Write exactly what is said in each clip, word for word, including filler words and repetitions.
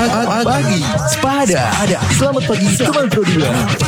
Pagi Sepada. Selamat pagi teman Pro dua.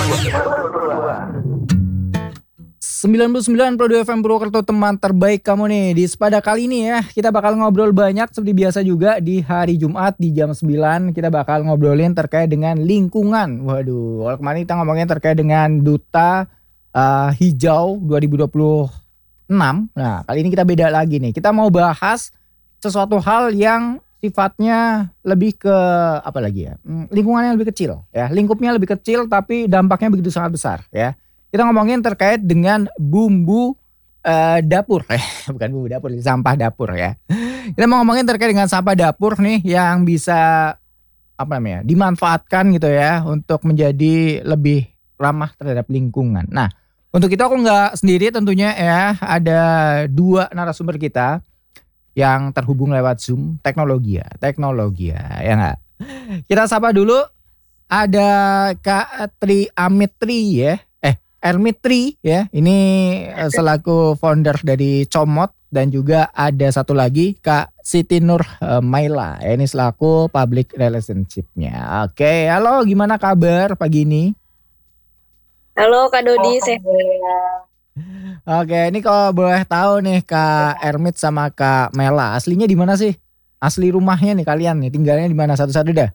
sembilan puluh sembilan koma dua F M Purwokerto, teman terbaik kamu nih. Di Sepada kali ini ya, kita bakal ngobrol banyak seperti biasa juga di hari Jumat di jam sembilan. Kita bakal ngobrolin terkait dengan lingkungan. Waduh, kalau kemarin kita ngomongin terkait dengan Duta uh, Hijau dua ribu dua puluh enam. Nah, kali ini kita beda lagi nih. Kita mau bahas sesuatu hal yang sifatnya lebih ke apa lagi ya? Lingkungannya lebih kecil ya. Lingkupnya lebih kecil tapi dampaknya begitu sangat besar ya. Kita ngomongin terkait dengan bumbu uh, dapur. Eh, bukan bumbu dapur, sampah dapur ya. Kita mau ngomongin terkait dengan sampah dapur nih yang bisa apa namanya? Dimanfaatkan gitu ya untuk menjadi lebih ramah terhadap lingkungan. Nah, untuk itu aku nggak sendiri tentunya ya, ada dua narasumber kita yang terhubung lewat Zoom. Teknologi ya, teknologi ya, ya nggak? Kita sapa dulu, ada Kak Tri Amitri ya, eh Ermitri ya, ini selaku founder dari Comot, dan juga ada satu lagi Kak Siti Nur uh, Maila, ya, ini selaku public relationship-nya. Oke, halo, gimana kabar pagi ini? Halo Kak Dodi, sehat. Oke, ini kalau boleh tahu nih Kak Ermit sama Kak Mela, aslinya di mana sih? Asli rumahnya nih kalian nih, tinggalnya di mana, satu-satu dah?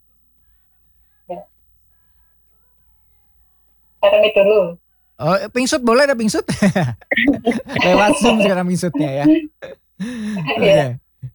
Ermit dulu. Oh, pingsut boleh ada pingsut? Lewat Zoom sekarang pingsutnya ya. Oke. Okay.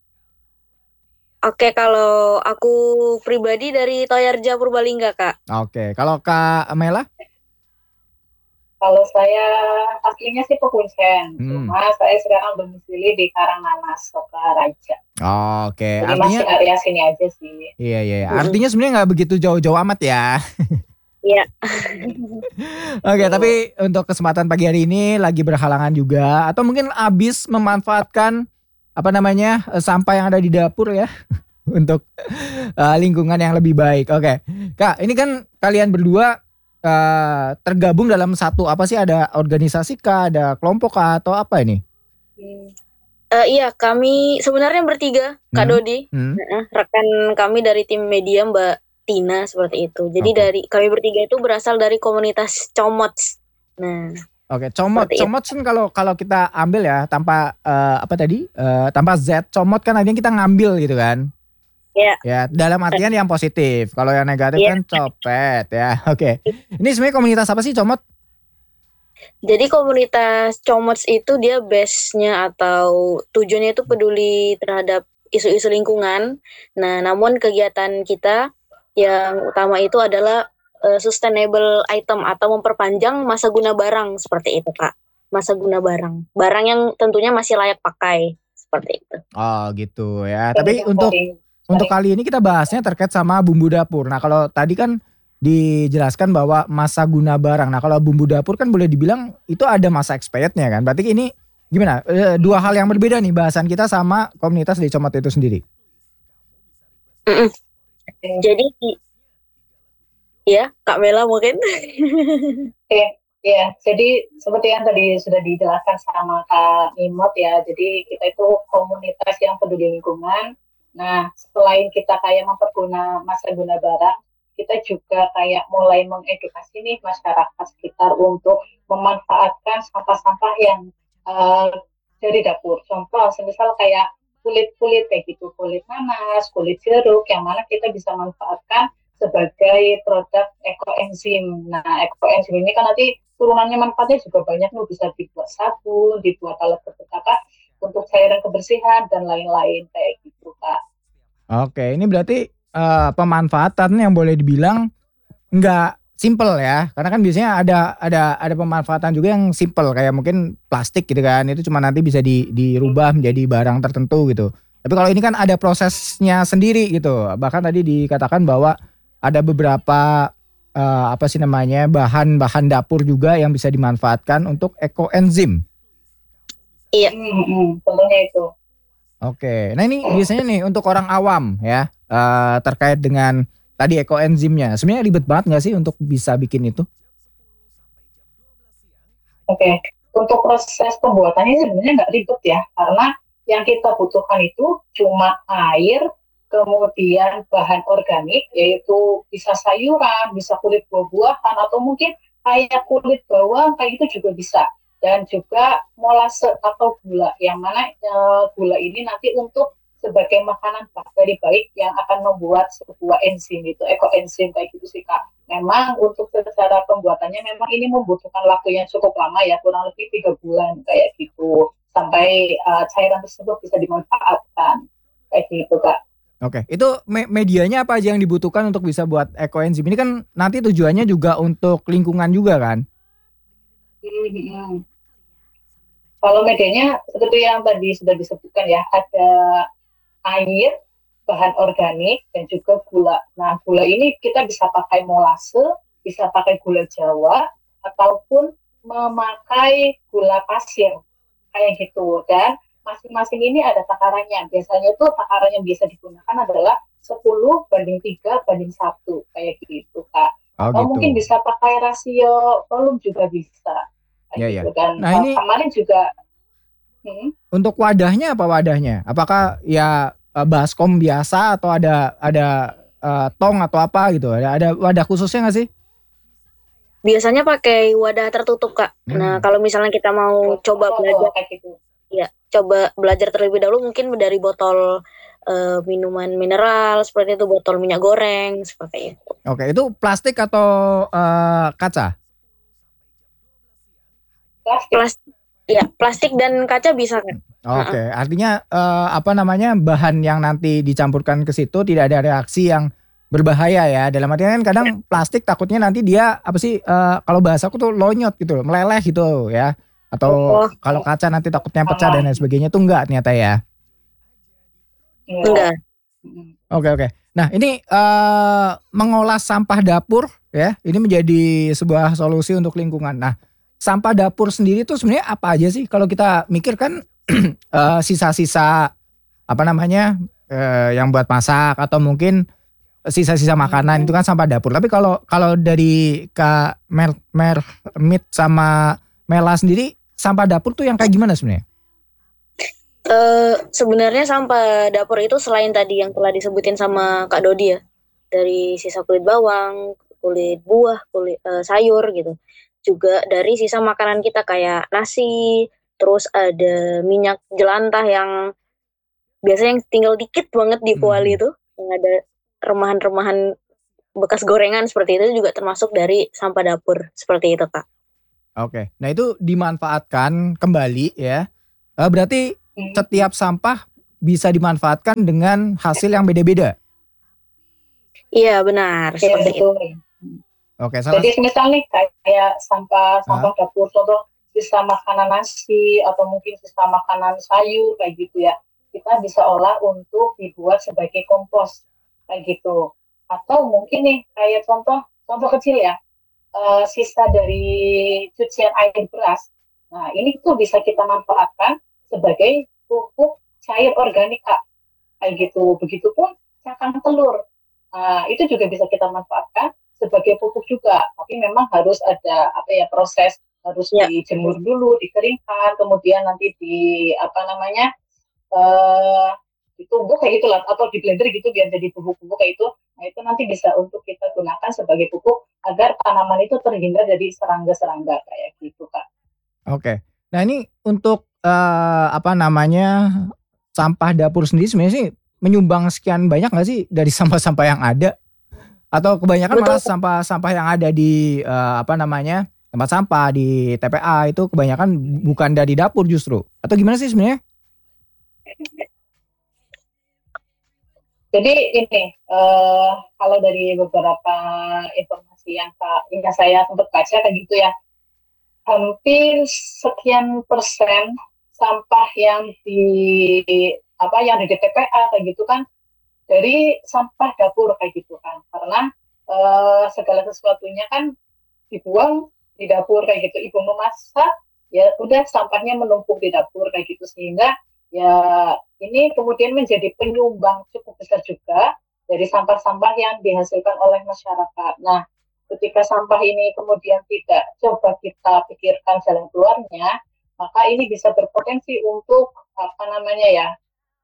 Oke, kalau aku pribadi dari Toyarja Purbalingga, Kak. Oke, kalau Kak Mela? Kalau saya aslinya sih Pekuncen, Hmm. cuma saya sekarang domisili di Karangnanas, Sokaraja. Oh, oke, okay. Jadi artinya masih area sini aja sih. Iya iya, artinya sebenarnya nggak begitu jauh-jauh amat ya. Iya. Oke, okay, tapi untuk kesempatan pagi hari ini lagi berhalangan juga, atau mungkin habis memanfaatkan apa namanya sampah yang ada di dapur ya untuk uh, lingkungan yang lebih baik. Oke, okay. Kak, ini kan kalian berdua Uh, tergabung dalam satu apa sih, ada organisasi kah, ada kelompok kah, atau apa ini? Hmm. Uh, iya, kami sebenarnya bertiga, Kak hmm. Dodi, hmm. Uh, rekan kami dari tim media Mbak Tina seperti itu. Jadi okay. dari kami bertiga itu berasal dari komunitas Comot. Nah, oke, okay. Comot, Comot kan kalau kalau kita ambil ya tanpa uh, apa tadi, uh, tanpa Z, Comot kan artinya kita ngambil gitu kan? Ya. Ya, dalam artian yang positif. Kalau yang negatif ya. Kan copet ya. Oke. Okay. Ini sebenarnya komunitas apa sih, Comot? Jadi komunitas Comot itu dia base-nya atau tujuannya itu peduli terhadap isu-isu lingkungan. Nah, namun kegiatan kita yang utama itu adalah uh, sustainable item atau memperpanjang masa guna barang seperti itu, Kak. Masa guna barang. Barang yang tentunya masih layak pakai seperti itu. Oh, gitu ya. Tapi untuk Untuk kali ini kita bahasnya terkait sama bumbu dapur. Nah, kalau tadi kan dijelaskan bahwa masa guna barang. Nah, kalau bumbu dapur kan boleh dibilang itu ada masa expirednya kan. Berarti ini gimana? E, dua hal yang berbeda nih bahasan kita sama komunitas di Comot itu sendiri. Mm-mm. Jadi, ya Kak Mela mungkin. Oke, ya. Jadi seperti yang tadi sudah dijelaskan sama Kak Mimot ya. Jadi kita itu komunitas yang peduli lingkungan. Nah, selain kita kayak memperguna masa guna barang, kita juga kayak mulai mengedukasi nih masyarakat sekitar untuk memanfaatkan sampah-sampah yang uh, dari dapur. Contoh, misal kayak kulit-kulit kayak gitu, kulit nanas, kulit jeruk, yang mana kita bisa manfaatkan sebagai produk ekoenzim. Nah, ekoenzim ini kan nanti turunannya manfaatnya juga banyak nih, bisa dibuat sabun, dibuat alat apa untuk cairan kebersihan dan lain-lain kayak gitu, Kak. Oke, ini berarti uh, pemanfaatan yang boleh dibilang nggak simple ya, karena kan biasanya ada ada ada pemanfaatan juga yang simple kayak mungkin plastik gitu kan, itu cuma nanti bisa di, dirubah menjadi barang tertentu gitu. Tapi kalau ini kan ada prosesnya sendiri gitu. Bahkan tadi dikatakan bahwa ada beberapa uh, apa sih namanya bahan-bahan dapur juga yang bisa dimanfaatkan untuk ekoenzim. Iya, hmm, contohnya itu. Oke, nah ini biasanya nih untuk orang awam ya uh, terkait dengan tadi ekoenzimnya. Sebenarnya ribet banget nggak sih untuk bisa bikin itu? Oke, untuk proses pembuatannya sebenarnya nggak ribet ya, karena yang kita butuhkan itu cuma air, kemudian bahan organik, yaitu bisa sayuran, bisa kulit buah-buahan, atau mungkin kayak kulit bawang, kayak itu juga bisa. Dan juga molase atau gula, yang mana e, gula ini nanti untuk sebagai makanan bakteri baik yang akan membuat sebuah enzim, itu ekoenzim kayak gitu sih Kak. Memang untuk secara pembuatannya memang ini membutuhkan waktu yang cukup lama ya, kurang lebih tiga bulan kayak gitu, sampai uh, cairan tersebut bisa dimanfaatkan kayak gitu Kak. Oke, itu me- medianya apa aja yang dibutuhkan untuk bisa buat ekoenzim? Ini kan nanti tujuannya juga untuk lingkungan juga kan? Hmm. Kalau medianya seperti yang tadi sudah disebutkan ya, ada air, bahan organik, dan juga gula. Nah, gula ini kita bisa pakai molase, bisa pakai gula Jawa, ataupun memakai gula pasir, kayak gitu. Dan masing-masing ini ada takarannya. Biasanya itu takaran yang bisa digunakan adalah sepuluh banding tiga banding satu, kayak gitu, Kak. Oh, Atau gitu. mungkin bisa pakai rasio volume juga bisa. Kayak Ya, gitu. ya. Dan Nah, uh, ini kemarin juga hmm, untuk wadahnya apa wadahnya? Apakah ya eh, baskom biasa atau ada ada eh, tong atau apa gitu? Ada ada wadah khususnya nggak sih? Biasanya pakai wadah tertutup Kak. Hmm. Nah kalau misalnya kita mau coba belajar, kayak gitu. ya coba belajar terlebih dahulu mungkin dari botol uh, minuman mineral seperti itu, botol minyak goreng seperti itu. Oke, itu plastik atau eh, kaca? Plastik. Plastik, ya plastik dan kaca bisa kan? Oke, Uh-uh. artinya eh, apa namanya bahan yang nanti dicampurkan ke situ tidak ada reaksi yang berbahaya ya. Dalam artian kan kadang plastik takutnya nanti dia apa sih eh, kalau bahasa aku tuh lonyot gitu, meleleh gitu ya. Atau Oh. kalau kaca nanti takutnya pecah dan lain sebagainya itu enggak ternyata ya. Enggak. Oke oke. Nah ini eh, mengolah sampah dapur ya, ini menjadi sebuah solusi untuk lingkungan. Nah sampah dapur sendiri tuh sebenarnya apa aja sih? Kalau kita mikir kan eh, sisa-sisa apa namanya eh, yang buat masak atau mungkin sisa-sisa makanan itu kan sampah dapur. Tapi kalau kalau dari Kak Mer, Mer Mit sama Mela sendiri sampah dapur tuh yang kayak gimana sebenarnya? Uh, sebenarnya sampah dapur itu selain tadi yang telah disebutin sama Kak Dodi ya, dari sisa kulit bawang, kulit buah, kulit uh, sayur gitu, juga dari sisa makanan kita kayak nasi, terus ada minyak jelantah yang biasanya yang tinggal dikit banget di kuali itu, yang ada remahan-remahan bekas gorengan seperti itu juga termasuk dari sampah dapur seperti itu Kak. Oke, nah itu dimanfaatkan kembali ya. Uh, berarti setiap sampah bisa dimanfaatkan dengan hasil yang beda-beda. Iya benar, ya, seperti betul. itu. Oke, salah. Jadi misal nih kayak sampah sampah dapur, contoh sisa makanan nasi atau mungkin sisa makanan sayur kayak gitu ya, kita bisa olah untuk dibuat sebagai kompos kayak gitu. Atau mungkin nih kayak contoh contoh kecil ya, uh, sisa dari cucian air beras. Nah ini tuh bisa kita manfaatkan sebagai pupuk cair organik Kak, kayak gitu. Begitupun cangkang telur, nah itu juga bisa kita manfaatkan sebagai pupuk juga. Tapi memang harus ada apa ya proses, harus ya. Dijemur dulu, dikeringkan, kemudian nanti di apa namanya uh, ditumbuk kayak gitulah, atau di blender gitu biar jadi bubuk-bubuk kayak itu. Nah itu nanti bisa untuk kita gunakan sebagai pupuk agar tanaman itu terhindar dari serangga-serangga kayak gitu Kak. Oke, nah ini untuk uh, apa namanya sampah dapur sendiri sebenarnya sih menyumbang sekian banyak nggak sih dari sampah-sampah yang ada? Atau kebanyakan Betul. Malah sampah-sampah yang ada di uh, apa namanya tempat sampah di T P A itu kebanyakan bukan dari dapur justru? Atau gimana sih sebenarnya? Jadi ini uh, kalau dari beberapa informasi yang, yang saya sempat baca kayak gitu ya, hampir sekian persen sampah yang di apa yang di T P A kayak gitu kan dari sampah dapur kayak gitu kan, karena uh, segala sesuatunya kan dibuang di dapur kayak gitu. Ibu memasak ya udah sampahnya menumpuk di dapur kayak gitu, sehingga ya ini kemudian menjadi penyumbang cukup besar juga dari sampah-sampah yang dihasilkan oleh masyarakat. Nah ketika sampah ini kemudian tidak coba kita pikirkan jalan keluarnya, maka ini bisa berpotensi untuk apa namanya ya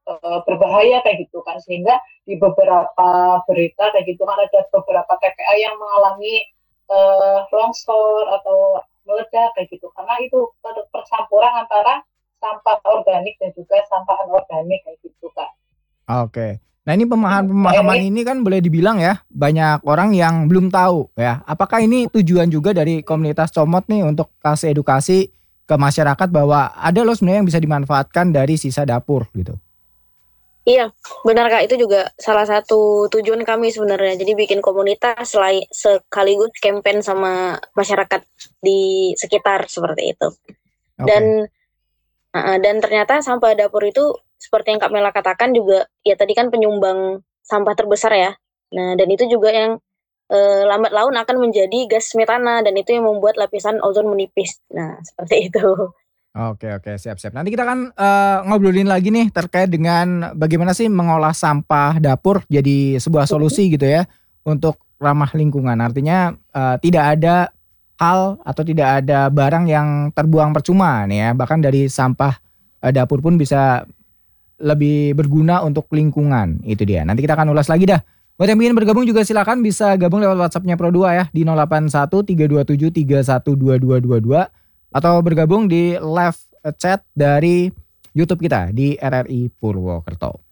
uh, berbahaya kayak gitu kan, sehingga di beberapa berita kayak gitu kan ada beberapa T P A yang mengalami uh, longsor atau meledak kayak gitu, karena itu percampuran antara sampah organik dan juga sampah anorganik kayak gitu Kak. Oke. Nah ini pemahaman-pemahaman ini kan boleh dibilang ya banyak orang yang belum tahu ya. Apakah ini tujuan juga dari komunitas Comot nih untuk kasih edukasi ke masyarakat bahwa ada loh sebenarnya yang bisa dimanfaatkan dari sisa dapur gitu? Iya, benar Kak. Itu juga salah satu tujuan kami sebenarnya. Jadi bikin komunitas selain sekaligus campaign sama masyarakat di sekitar seperti itu. Oke. Dan uh, dan ternyata sampah dapur itu seperti yang Kak Mela katakan juga, ya tadi kan penyumbang sampah terbesar ya. Nah, dan itu juga yang uh, lambat laun akan menjadi gas metana, dan itu yang membuat lapisan ozon menipis. Nah, seperti itu. Oke oke siap-siap. Nanti kita kan uh, ngobrolin lagi nih terkait dengan bagaimana sih mengolah sampah dapur jadi sebuah solusi gitu ya untuk ramah lingkungan. Artinya uh, tidak ada hal atau tidak ada barang yang terbuang percuma nih ya. Bahkan dari sampah uh, dapur pun bisa lebih berguna untuk lingkungan. Itu dia. Nanti kita akan ulas lagi dah. Buat yang ingin bergabung juga silakan bisa gabung lewat WhatsApp-nya Pro dua ya di nol delapan satu tiga dua tujuh tiga satu dua dua dua dua atau bergabung di live chat dari YouTube kita di R R I Purwokerto.